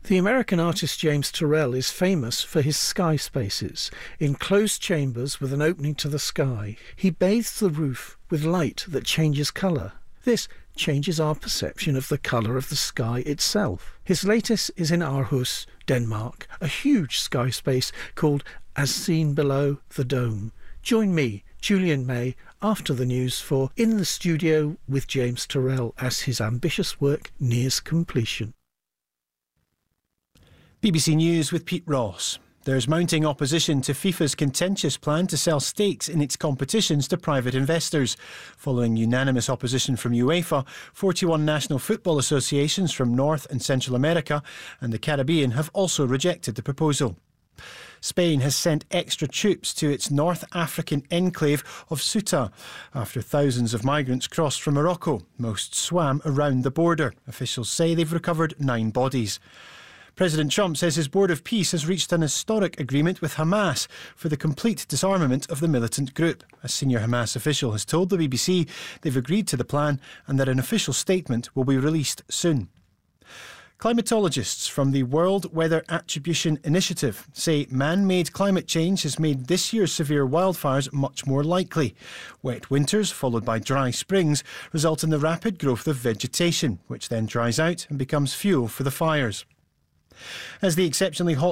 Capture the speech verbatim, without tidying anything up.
The American artist James Turrell is famous for his sky spaces, enclosed chambers with an opening to the sky. He bathes the roof with light that changes colour. This changes our perception of the colour of the sky itself. His latest is in Aarhus, Denmark, a huge sky space called As Seen Below the Dome. Join me, Julian May, after the news for In the Studio with James Turrell as his ambitious work nears completion. B B C News with Pete Ross. There's mounting opposition to FIFA's contentious plan to sell stakes in its competitions to private investors. Following unanimous opposition from UEFA, forty-one national football associations from North and Central America and the Caribbean have also rejected the proposal. Spain has sent extra troops to its North African enclave of Ceuta after thousands of migrants crossed from Morocco. Most swam around the border. Officials say they've recovered nine bodies. President Trump says his Board of Peace has reached an historic agreement with Hamas for the complete disarmament of the militant group. A senior Hamas official has told the B B C they've agreed to the plan and that an official statement will be released soon. Climatologists from the World Weather Attribution Initiative say man-made climate change has made this year's severe wildfires much more likely. Wet winters, followed by dry springs, result in the rapid growth of vegetation, which then dries out and becomes fuel for the fires. As the exceptionally hot